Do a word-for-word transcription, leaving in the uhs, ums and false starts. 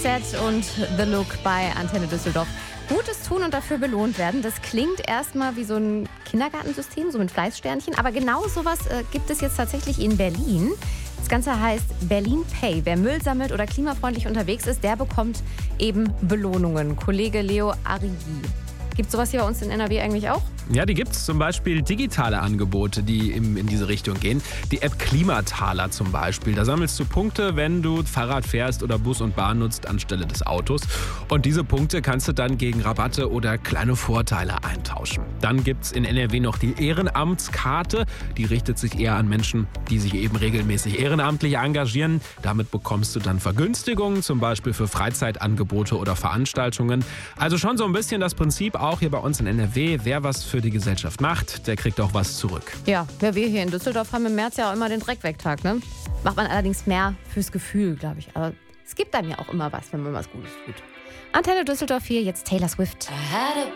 Set und The Look bei Antenne Düsseldorf. Gutes tun und dafür belohnt werden. Das klingt erstmal wie so ein Kindergartensystem, so mit Fleißsternchen. Aber genau sowas äh, gibt es jetzt tatsächlich in Berlin. Das Ganze heißt Berlin Pay. Wer Müll sammelt oder klimafreundlich unterwegs ist, der bekommt eben Belohnungen. Kollege Leo Arrigi. Gibt es sowas hier bei uns in N R W eigentlich auch? Ja, die gibt es, zum Beispiel digitale Angebote, die in, in diese Richtung gehen. Die App Klimataler zum Beispiel. Da sammelst du Punkte, wenn du Fahrrad fährst oder Bus und Bahn nutzt anstelle des Autos. Und diese Punkte kannst du dann gegen Rabatte oder kleine Vorteile eintauschen. Dann gibt es in N R W noch die Ehrenamtskarte. Die richtet sich eher an Menschen, die sich eben regelmäßig ehrenamtlich engagieren. Damit bekommst du dann Vergünstigungen, zum Beispiel für Freizeitangebote oder Veranstaltungen. Also schon so ein bisschen das Prinzip auch hier bei uns in N R W. Wer was für die Gesellschaft macht, der kriegt auch was zurück. Ja, ja, wir hier in Düsseldorf haben im März ja auch immer den Dreckwegtag, ne? Macht man allerdings mehr fürs Gefühl, glaube ich. Aber es gibt einem ja auch immer was, wenn man was Gutes tut. Antenne Düsseldorf hier, jetzt Taylor Swift.